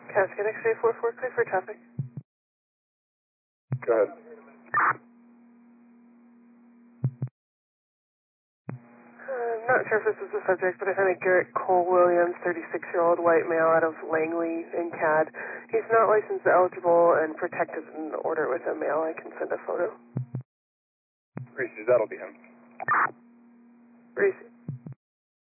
Cascade X-ray 44, clear for traffic. Go ahead. I'm not sure if this is the subject, but I found a Garrett Cole Williams, 36-year-old white male out of Langley in CAD. He's not licensed, eligible, and protected in order with a mail. I can send a photo. Reese, that'll be him. Reese.